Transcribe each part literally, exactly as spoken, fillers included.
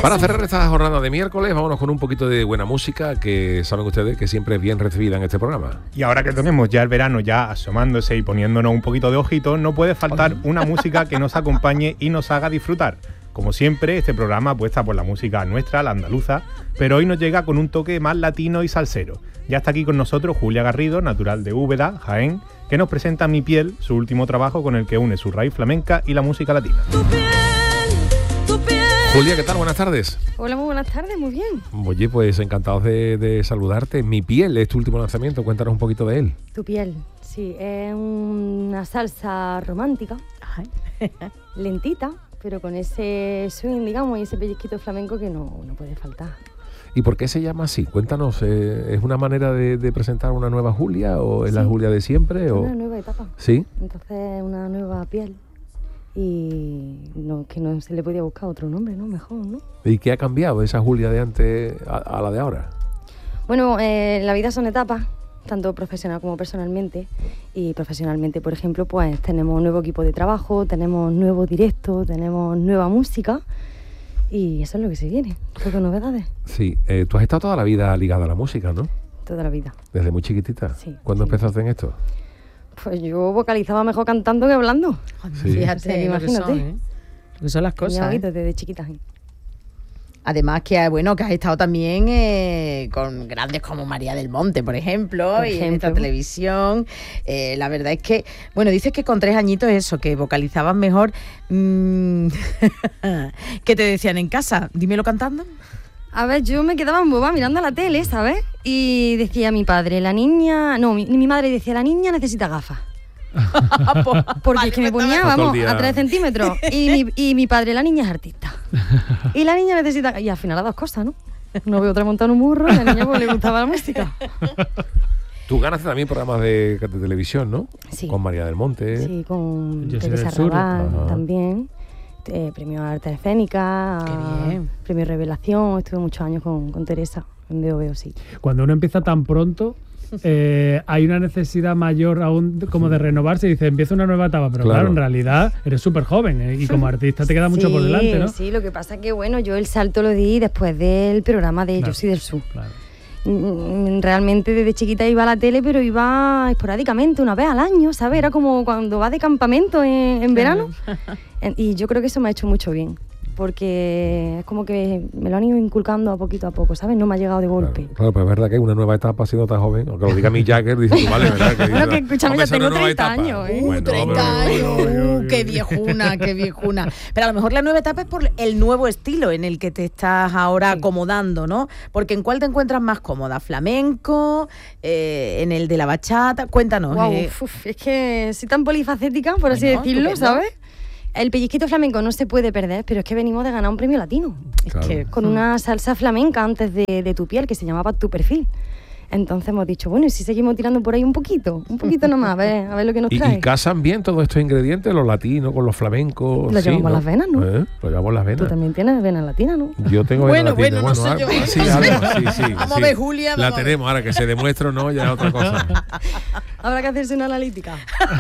Para cerrar esta jornada de miércoles, vámonos con un poquito de buena música, que saben ustedes que siempre es bien recibida en este programa. Y ahora que tenemos ya el verano ya asomándose y poniéndonos un poquito de ojitos, no puede faltar una música que nos acompañe y nos haga disfrutar. Como siempre, este programa apuesta por la música nuestra, la andaluza, pero hoy nos llega con un toque más latino y salsero. Ya está aquí con nosotros Julia Garrido, natural de Úbeda, Jaén, que nos presenta Mi Piel, su último trabajo con el que une su raíz flamenca y la música latina. Tu piel, tu piel. Julia, ¿qué tal? Buenas tardes. Hola, muy buenas tardes, muy bien. Oye, pues encantados de, de saludarte. Mi Piel es tu último lanzamiento, cuéntanos un poquito de él. Tu piel, sí, es una salsa romántica, lentita, pero con ese swing, digamos, y ese pellizquito flamenco que no, no puede faltar. ¿Y por qué se llama así? Cuéntanos, eh, ¿es una manera de, de presentar una nueva Julia o es sí. la Julia de siempre? Es o... una nueva etapa. Sí. Entonces, una nueva piel. Y no, que no se le podía buscar otro nombre, ¿no? Mejor, ¿no? ¿Y qué ha cambiado esa Julia de antes a, a la de ahora? Bueno, eh, la vida son etapas, tanto profesional como personalmente. Y profesionalmente, por ejemplo, pues tenemos un nuevo equipo de trabajo, tenemos nuevo directo, tenemos nueva música. Y eso es lo que se viene, poco novedades. Sí, eh, tú has estado toda la vida ligada a la música, ¿no? Toda la vida. ¿Desde muy chiquitita? Sí. ¿Cuándo sí. empezaste en esto? Pues yo vocalizaba mejor cantando que hablando. Sí. Fíjate, sí, lo imagínate. que son, ¿eh? Lo que son las cosas. Tenía ¿eh? oídos desde chiquita. Además que, bueno, que has estado también eh, con grandes como María del Monte, por ejemplo, por y ejemplo. en esta televisión. Eh, la verdad es que, bueno, dices que con tres añitos eso, que vocalizabas mejor. Mmm, ¿Qué te decían en casa? Dímelo cantando. A ver, yo me quedaba en boba mirando la tele, ¿sabes? Y decía mi padre, la niña... No, mi, mi madre decía, la niña necesita gafas. Porque vale, es que me pues ponía, todo vamos, el día. a tres centímetros. Y mi, y mi padre, la niña es artista. Y la niña necesita... Y al final las dos cosas, ¿no? No veo otra montada en un burro y a la niña pues le gustaba la música. Tú ganaste también programas de, de televisión, ¿no? Sí. Con María del Monte. Sí, con Yo soy Teresa del sur. Raval Ajá. también. Eh, premio Arte Escénica. Qué bien. Premio Revelación. Estuve muchos años con, con Teresa en Veo Veo, sí. Cuando uno empieza tan pronto, eh, hay una necesidad mayor aún de- como de renovarse. Dice, empieza una nueva etapa, pero Claro. claro, en realidad eres súper joven eh, y como artista te queda mucho Sí, por delante, ¿no? Sí, lo que pasa es que, bueno, yo el salto lo di después del programa de Claro. Yo soy del sur. Claro. Mm, Realmente desde chiquita iba a la tele, pero iba esporádicamente, una vez al año, ¿sabes? Era como cuando vas de campamento en, en verano. En- Y yo creo que eso me ha hecho mucho bien, porque es como que me lo han ido inculcando a poquito a poco, ¿sabes? No me ha llegado de golpe. Claro, claro, pero es verdad que es una nueva etapa siendo tan joven. Aunque lo diga Mick Jagger, dice tú, vale, ¿verdad? Que, Bueno, que escúchame, hombre, ya esa no tengo es nueva treinta etapa. años, ¿eh? Uh, Bueno, treinta pero- años, uh, qué viejuna, qué viejuna. Pero a lo mejor la nueva etapa es por el nuevo estilo en el que te estás ahora Sí. acomodando, ¿no? Porque ¿en cuál te encuentras más cómoda? ¿Flamenco? Eh, ¿En el de la bachata? Cuéntanos. Guau, eh. uf, es que soy tan polifacética, por así Bueno, decirlo, estupendo. ¿sabes? El pellizquito flamenco no se puede perder, pero es que venimos de ganar un premio latino. Es Claro. que Con una salsa flamenca antes de, de Tu Piel, que se llamaba Tu Perfil. Entonces hemos dicho, bueno, ¿y si seguimos tirando por ahí un poquito? Un poquito nomás, a ver, a ver lo que nos ¿Y, trae. y casan bien todos estos ingredientes, los latinos con los flamencos? Lo sí, llevamos las venas, ¿no? ¿Eh? Lo llevamos las Tú venas. también tienes vena latina, ¿no? Yo tengo Bueno, vena latina. bueno, no sé ah, yo, ¿eh? sí, No sé. algo, sí, sí, Vamos a sí. ver, Julia, La vamos a ver. tenemos, ahora que se demuestre o no, ya es otra cosa. Habrá que hacerse una analítica.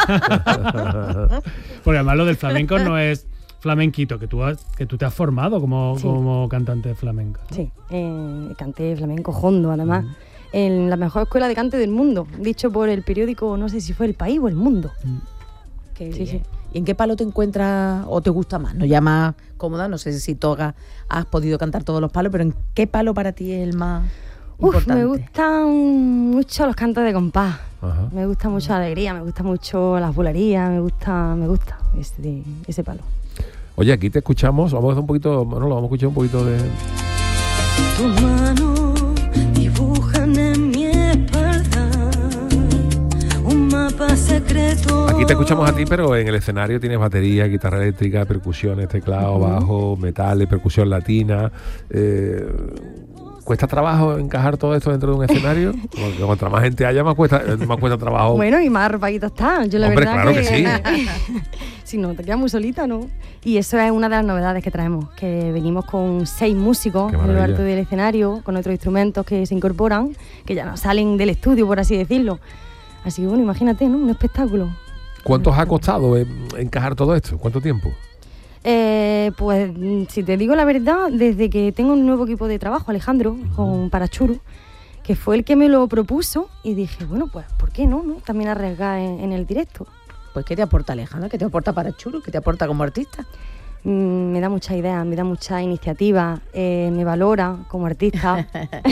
Porque además lo del flamenco no es flamenquito, que tú, has, que tú te has formado como, Sí. como cantante de flamenco. Sí, eh, canté flamenco hondo, además, en la mejor escuela de cante del mundo, dicho por el periódico, no sé si fue El País o El Mundo. Qué Sí, bien. sí. ¿Y en qué palo te encuentras o te gusta más? ¿No ya más cómoda? No sé si toga has podido cantar todos los palos, pero ¿en qué palo para ti es el más Uf, importante? me gustan mucho los cantos de compás. Ajá. Me gusta mucho la alegría, me gusta mucho las bulerías, me gusta, me gusta ese, ese palo. Oye, aquí te escuchamos, vamos a hacer un poquito, bueno, lo vamos a escuchar un poquito de... Tus manos dibujan en mi espalda un mapa secreto. Aquí te escuchamos a ti, pero en el escenario tienes batería, guitarra eléctrica, percusiones, teclado, bajo, metales, percusión latina. Eh, ¿Cuesta trabajo encajar todo esto dentro de un escenario? Porque cuanto más gente haya, más cuesta, más cuesta trabajo. Bueno, y más arropadito está. Yo la Hombre, verdad claro que sí. Si no, te quedas muy solita, ¿no? Y eso es una de las novedades que traemos, que venimos con seis músicos Qué en lo maravilla. alto del escenario, con otros instrumentos que se incorporan, que ya no salen del estudio, por así decirlo. Así que bueno, imagínate, ¿no? Un espectáculo. ¿Cuánto os ha costado eh, encajar todo esto? ¿Cuánto tiempo? Eh, pues si te digo la verdad, desde que tengo un nuevo equipo de trabajo, Alejandro, con Parachuru, que fue el que me lo propuso, y dije, bueno, pues ¿por qué no? no? También arriesgar en, en el directo. Pues ¿qué te aporta Alejandra? ¿Qué te aporta Parachuru? ¿Qué te aporta como artista? Mm, me da mucha idea, me da mucha iniciativa, eh, me valora como artista.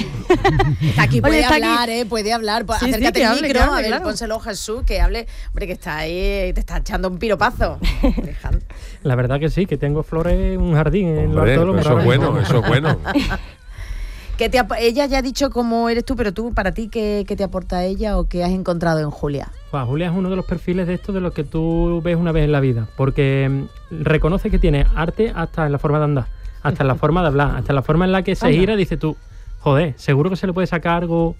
Está aquí, puede Oye, está hablar, aquí. ¿eh? Puede hablar. Pues, Sí, sí, acércate que al hable, micro, que hable, a ver, claro. pónselo a Jesús, que hable. Hombre, que está ahí, te está echando un piropazo. Alejandra. La verdad que sí, que tengo flores, un jardín en lo Hombre, alto de los eso es Morales. bueno, eso es bueno. ¿Qué te ap- ella ya ha dicho cómo eres tú, pero tú, para ti, ¿qué, qué te aporta ella o qué has encontrado en Julia? Pues, Julia es uno de los perfiles de esto de los que tú ves una vez en la vida, porque mm, reconoce que tiene arte hasta en la forma de andar, hasta en la forma de hablar, hasta en la forma en la que se Anda. gira, dice tú, joder, seguro que se le puede sacar algo,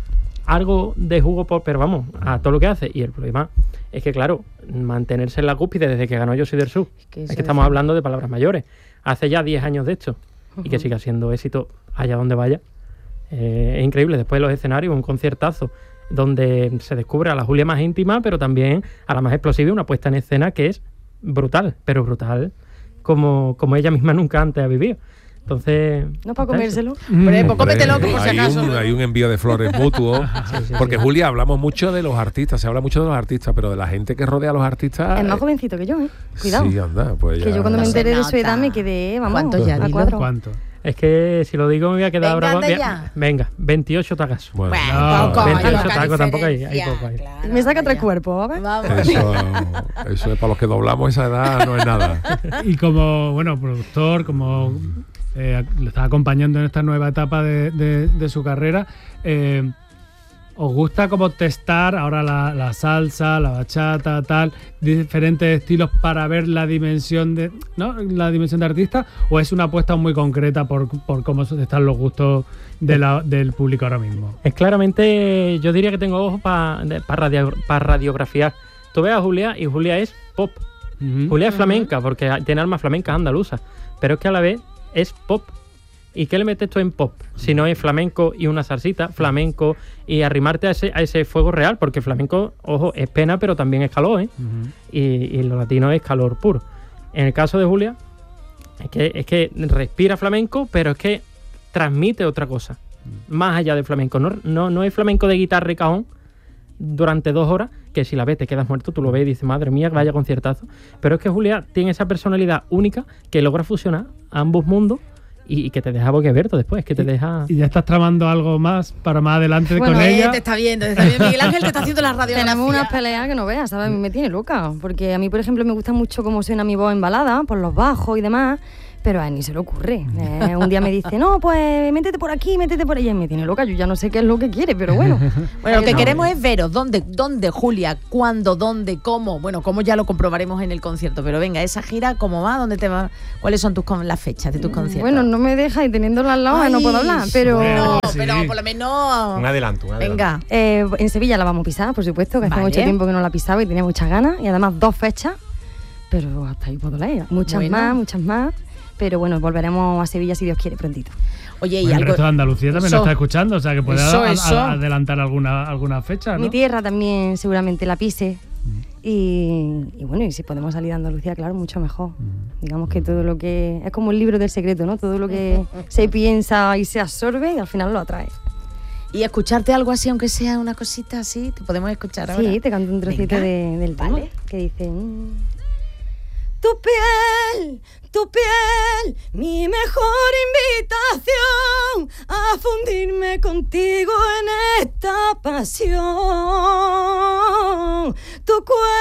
algo de jugo, por, pero vamos, a todo lo que hace. Y el problema es que, claro, mantenerse en la cúspide desde que ganó Yo Soy del Sur, Es que es eso que estamos es- hablando de palabras mayores, hace ya diez años de esto, y que siga siendo éxito allá donde vaya. Eh, es increíble. Después de los escenarios, un conciertazo donde se descubre a la Julia más íntima, pero también a la más explosiva, una puesta en escena que es brutal, pero brutal como, como ella misma nunca antes ha vivido. Entonces... No para comérselo. Hombre, pues Hombre, cómetelo, que por si hay acaso. Un, hay un envío de flores mutuo. sí, Porque sí. Julia, hablamos mucho de los artistas, se habla mucho de los artistas, pero de la gente que rodea a los artistas. Es más eh, jovencito que yo, ¿eh? Cuidado. Sí, anda, pues Que ya. yo cuando me No se enteré de su nota. edad me quedé, vamos, ¿Cuántos ya, a dilo? cuatro. ¿Cuánto? Es que si lo digo me voy a quedar Venga, ahora... anda voy a- ya. Venga, veintiocho tacas. Bueno, Bueno, No, poco, hay veintiocho poca tacos, tampoco hay- hay diferencia, poco ahí. claro, Me saca tres vaya. cuerpos, a ver. Vamos. eso, eso es para los que doblamos esa edad, no es nada. Y como, bueno, productor, como eh, le está acompañando en esta nueva etapa de, de- de su carrera, eh, ¿os gusta como testar ahora la, la salsa, la bachata, tal, diferentes estilos para ver la dimensión de, ¿no? La dimensión de artista? ¿O es una apuesta muy concreta por, por cómo están los gustos de la- del público ahora mismo? Es claramente, yo diría que tengo ojos para radio, pa radiografiar. Tú ves a Julia y Julia es pop. Ujú. Julia es flamenca porque tiene alma flamenca andaluza, pero es que a la vez es pop. ¿Y qué le metes tú en pop? Si no es flamenco y una salsita, flamenco y arrimarte a ese, a ese fuego real, porque flamenco, ojo, es pena, pero también es calor, ¿eh? Ujú. y, y lo latino es calor puro. En el caso de Julia, es que, es que respira flamenco, pero es que transmite otra cosa, más allá del flamenco. No, no, no es flamenco de guitarra y cajón durante dos horas, que si la ves te quedas muerto, tú lo ves y dices, madre mía, vaya conciertazo. Pero es que Julia tiene esa personalidad única que logra fusionar ambos mundos y, y que te deja boquiabierto después, que te deja... ¿Y ya estás tramando algo más para más adelante Bueno, con Eh, ella? te está viendo, te está viendo. Miguel Ángel te está haciendo la radio. Tenemos unas peleas que no veas, ¿sabes? A mí me tiene loca. Porque a mí, por ejemplo, me gusta mucho cómo suena mi voz en balada, por los bajos y demás. Pero a él ni se le ocurre. Eh, un día me dice, no, pues métete por aquí, métete por allá. Y me tiene loca, yo ya no sé qué es lo que quiere, pero bueno. Bueno, lo que No. queremos es veros. ¿Dónde, dónde, Julia? ¿Cuándo? ¿Dónde? ¿Cómo? Bueno, cómo ya lo comprobaremos en el concierto. Pero venga, esa gira, ¿cómo va? ¿Dónde te va? ¿Cuáles son tus con- las fechas de tus conciertos? Bueno, no me deja y teniéndola al lado Ay, no puedo hablar, pero... No, Sí. pero por lo menos... Un adelanto, un adelanto. Venga. Eh, en Sevilla la vamos a pisar, por supuesto, que hace Vale. mucho tiempo que no la pisaba y tenía muchas ganas. Y además dos fechas, pero hasta ahí puedo leer. Muchas Bueno. más, muchas más. Pero bueno, volveremos a Sevilla si Dios quiere prontito. Oye, y Bueno, el algo... resto de Andalucía también Eso. lo está escuchando, o sea que puede Eso, a- a- eso. adelantar alguna, alguna fecha, ¿no? Mi tierra también seguramente la pise. Y, y bueno, y si podemos salir de Andalucía, claro, mucho mejor. Digamos que todo lo que... Es como el libro del secreto, ¿no? Todo lo que se piensa y se absorbe y al final lo atrae. Y escucharte algo así, aunque sea una cosita así, te podemos escuchar ahora. Sí, te canto un trocito Venga. de- del tema Vale. que dice... mm, Tu piel, tu piel, mi mejor invitación a fundirme contigo en esta pasión. Tu cuerpo